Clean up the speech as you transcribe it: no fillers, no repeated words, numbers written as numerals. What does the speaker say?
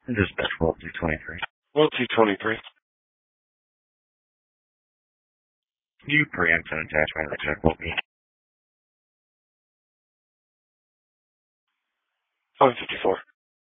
Dispatch World 223. World 223. Can you preempt an attachment that check will be? 554.